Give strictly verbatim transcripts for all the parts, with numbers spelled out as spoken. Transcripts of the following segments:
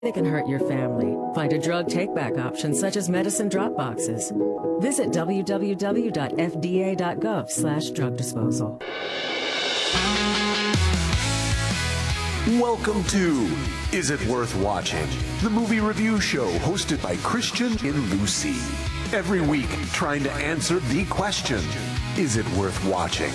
They can hurt your family. Find a drug take-back option such as medicine drop boxes. Visit w w w dot f d a dot gov slash drug disposal. Welcome to Is It Worth Watching? The movie review show hosted by Christian and Lucy. Every week, trying to answer the question, is it worth watching?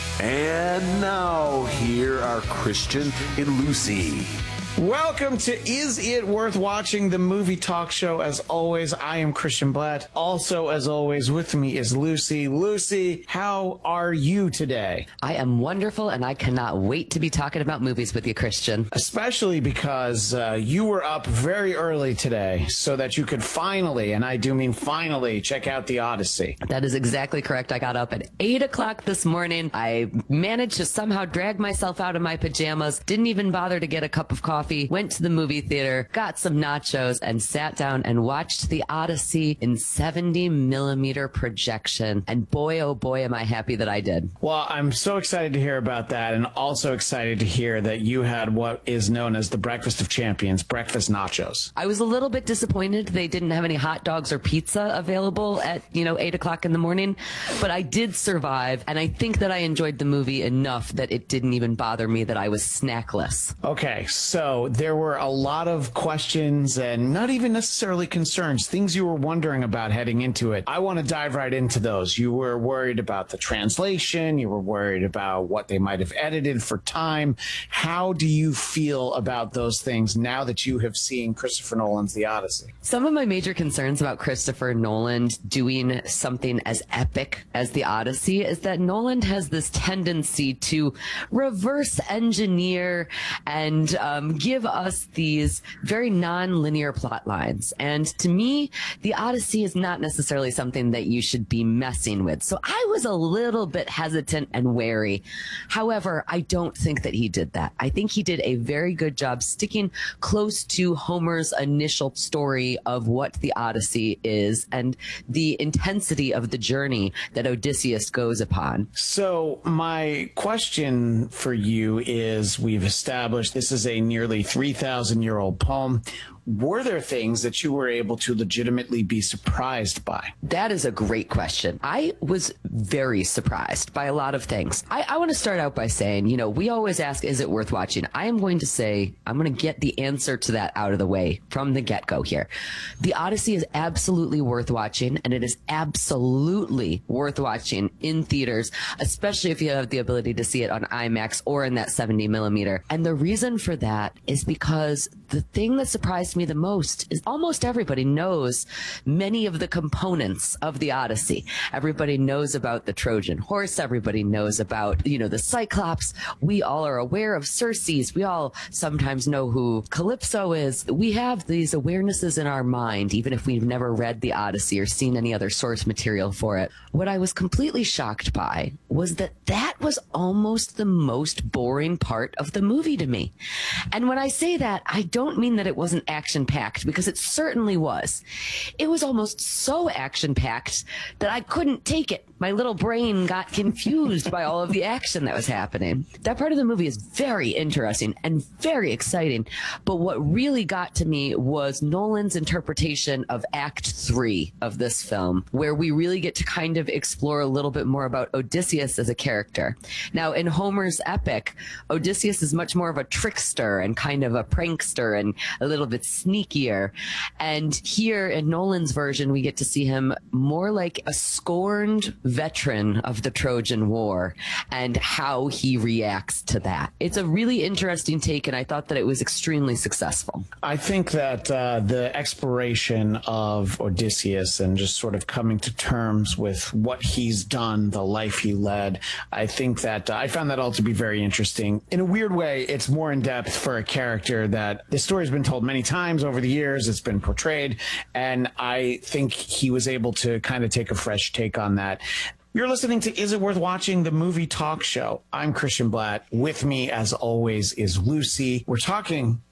And now, here are Christian and Lucy. Welcome to Is It Worth Watching, the movie talk show. As always, I am Christian Blatt. Also, as always, with me is Lucy. Lucy, how are you today? I am wonderful, and I cannot wait to be talking about movies with you, Christian. Especially because uh, you were up very early today so that you could finally, and I do mean finally, check out The Odyssey. That is exactly correct. I got up at eight o'clock this morning. I managed to somehow drag myself out of my pajamas, didn't even bother to get a cup of coffee. Went to the movie theater, got some nachos, and sat down and watched The Odyssey in seventy millimeter projection. And boy, oh boy, am I happy that I did. Well, I'm so excited to hear about that, and also excited to hear that you had what is known as the Breakfast of Champions, breakfast nachos. I was a little bit disappointed they didn't have any hot dogs or pizza available at, you know, eight o'clock in the morning, but I did survive, and I think that I enjoyed the movie enough that it didn't even bother me that I was snackless. Okay, so there were a lot of questions and not even necessarily concerns, things you were wondering about heading into it. I want to dive right into those. You were worried about the translation. You were worried about what they might have edited for time. How do you feel about those things now that you have seen Christopher Nolan's The Odyssey? Some of my major concerns about Christopher Nolan doing something as epic as The Odyssey is that Nolan has this tendency to reverse engineer and um, give give us these very non-linear plot lines. And to me, The Odyssey is not necessarily something that you should be messing with. So I was a little bit hesitant and wary. However, I don't think that he did that. I think he did a very good job sticking close to Homer's initial story of what The Odyssey is and the intensity of the journey that Odysseus goes upon. So my question for you is, we've established this is a nearly three thousand year old poem. Were there things that you were able to legitimately be surprised by? That is a great question. I was very surprised by a lot of things. I, I want to start out by saying, you know, we always ask, is it worth watching? I am going to say, I'm going to get the answer to that out of the way from the get-go here. The Odyssey is absolutely worth watching, and it is absolutely worth watching in theaters, especially if you have the ability to see it on IMAX or in that seventy millimeter. And the reason for that is because the thing that surprised me the most is almost everybody knows many of the components of the Odyssey. Everybody knows about the Trojan horse. Everybody knows about, you know, the Cyclops. We all are aware of Circe. We all sometimes know who Calypso is. We have these awarenesses in our mind, even if we've never read the Odyssey or seen any other source material for it. What I was completely shocked by was that that was almost the most boring part of the movie to me. And when I say that, I don't mean that it wasn't action-packed, because it certainly was. It was almost so action-packed that I couldn't take it. My little brain got confused by all of the action that was happening. That part of the movie is very interesting and very exciting, but what really got to me was Nolan's interpretation of Act Three of this film, where we really get to kind of explore a little bit more about Odysseus as a character. Now, in Homer's epic, Odysseus is much more of a trickster and kind of a prankster and a little bit sneakier. And here in Nolan's version, we get to see him more like a scorned veteran of the Trojan War and how he reacts to that. It's a really interesting take, and I thought that it was extremely successful. I think that uh, the exploration of Odysseus and just sort of coming to terms with what he's done, the life he led, I think that uh, I found that all to be very interesting. In a weird way, it's more in depth for a character that the story's been told many times over the years. It's been portrayed, and I think he was able to kind of take a fresh take on that. You're listening to Is It Worth Watching, the movie talk show. I'm Christian Blatt. With me, as always, is Lucy. We're talking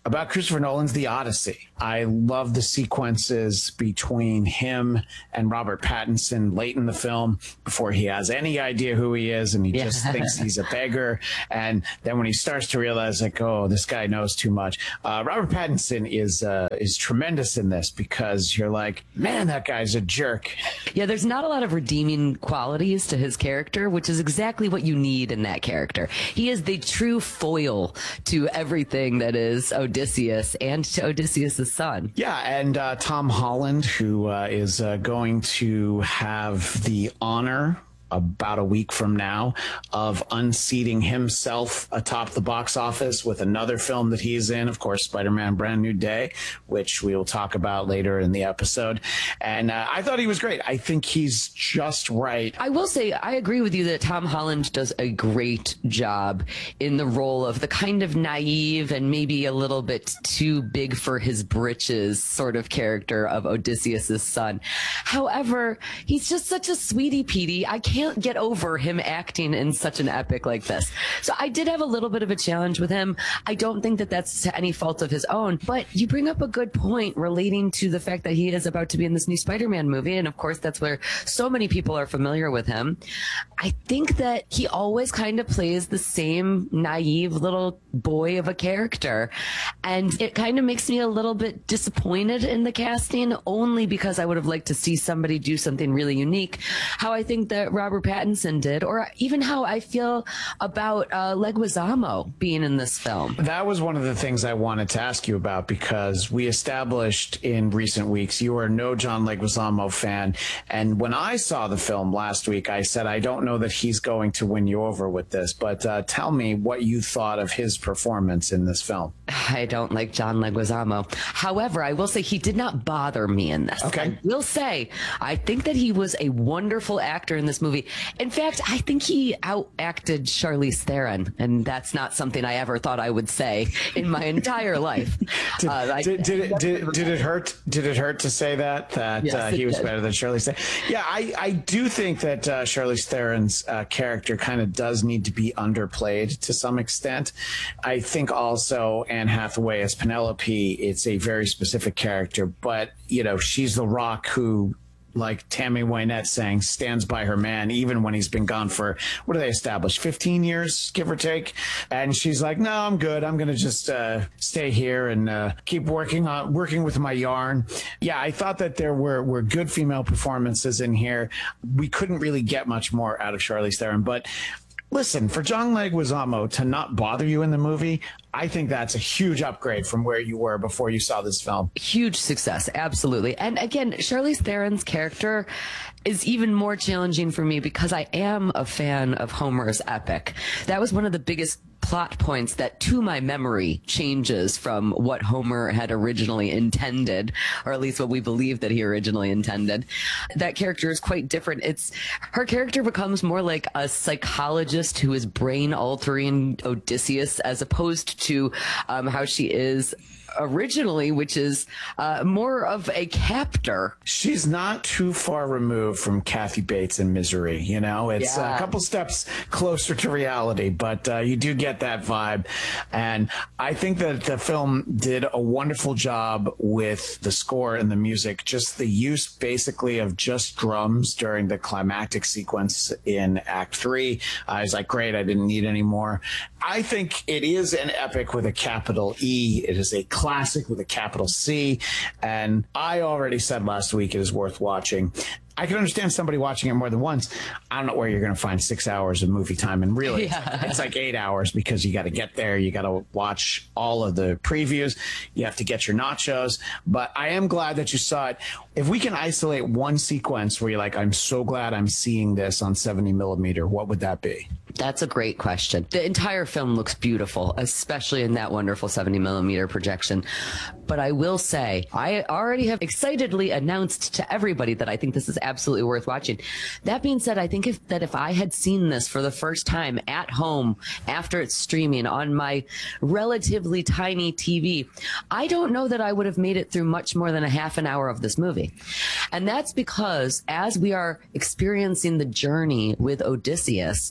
about Christopher Nolan's The Odyssey. I love the sequences between him and Robert Pattinson late in the film before he has any idea who he is, and he yeah. just thinks he's a beggar. And then when he starts to realize, like, oh, this guy knows too much. Uh, Robert Pattinson is uh, is tremendous in this because you're like, man, that guy's a jerk. Yeah, there's not a lot of redeeming qualities to his character, which is exactly what you need in that character. He is the true foil to everything that is Odysseus and to Odysseus' son. Yeah, and uh, Tom Holland, who uh, is uh, going to have the honor about a week from now of unseating himself atop the box office with another film that he's in, of course, Spider-Man Brand New Day, which we will talk about later in the episode. And uh, I thought he was great. I think he's just right. I will say, I agree with you that Tom Holland does a great job in the role of the kind of naive and maybe a little bit too big for his britches sort of character of Odysseus' son. However, he's just such a sweetie Petey. I can't can't get over him acting in such an epic like this. So I did have a little bit of a challenge with him. I don't think that that's to any fault of his own, but you bring up a good point relating to the fact that he is about to be in this new Spider-Man movie. And of course, that's where so many people are familiar with him. I think that he always kind of plays the same naive little boy of a character. And it kind of makes me a little bit disappointed in the casting, only because I would have liked to see somebody do something really unique. How I think that Robert Pattinson did, or even how I feel about uh, Leguizamo being in this film. That was one of the things I wanted to ask you about, because we established in recent weeks you are no John Leguizamo fan. And when I saw the film last week, I said, I don't know that he's going to win you over with this, but uh, tell me what you thought of his performance in this film. I don't like John Leguizamo. However, I will say he did not bother me in this. Okay. I will say, I think that he was a wonderful actor in this movie. In fact, I think he outacted Charlize Theron, and that's not something I ever thought I would say in my entire life. Did, uh, I, did, did, it, did, did it hurt? Did it hurt to say that that yes, uh, he was did. better than Charlize Theron? Yeah, I, I do think that uh, Charlize Theron's uh, character kind of does need to be underplayed to some extent. I think also Anne Hathaway as Penelope, it's a very specific character, but you know, she's the Rock who, like Tammy Wynette saying, stands by her man even when he's been gone for, what do they establish, fifteen years, give or take? And she's like, no, I'm good. I'm going to just uh, stay here and uh, keep working on working with my yarn. Yeah, I thought that there were, were good female performances in here. We couldn't really get much more out of Charlize Theron, but listen, for John Leguizamo to not bother you in the movie, I think that's a huge upgrade from where you were before you saw this film. Huge success, absolutely. And again, Charlize Theron's character is even more challenging for me because I am a fan of Homer's epic. That was one of the biggest plot points that, to my memory, changes from what Homer had originally intended, or at least what we believe that he originally intended. That character is quite different. It's her character becomes more like a psychologist who is brain altering Odysseus, as opposed to um, how she is originally, which is uh, more of a captor. She's not too far removed from Kathy Bates in Misery. You know, it's yeah. a couple steps closer to reality, but uh, you do get that vibe. And I think that the film did a wonderful job with the score and the music, just the use basically of just drums during the climactic sequence in Act Three. I was like, great, I didn't need any more. I think it is an epic with a capital E. It is a classic with a capital C. And I already said last week it is worth watching. I can understand somebody watching it more than once. I don't know where you're going to find six hours of movie time. And really, yeah. it's like eight hours because you got to get there. You got to watch all of the previews. You have to get your nachos. But I am glad that you saw it. If we can isolate one sequence where you're like, I'm so glad I'm seeing this on seventy millimeter, what would that be? That's a great question. The entire film looks beautiful, especially in that wonderful seventy millimeter projection. But I will say, I already have excitedly announced to everybody that I think this is absolutely worth watching. That being said, I think if, that if I had seen this for the first time at home after it's streaming on my relatively tiny T V, I don't know that I would have made it through much more than a half an hour of this movie. And that's because as we are experiencing the journey with Odysseus,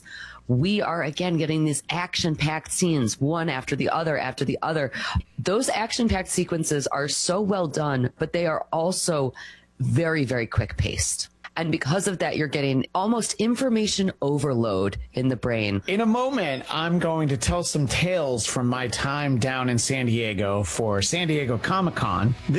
we are again getting these action-packed scenes, one after the other after the other. Those action-packed sequences are so well done, but they are also very, very quick-paced. And because of that, you're getting almost information overload in the brain. In a moment, I'm going to tell some tales from my time down in San Diego for San Diego Comic-Con.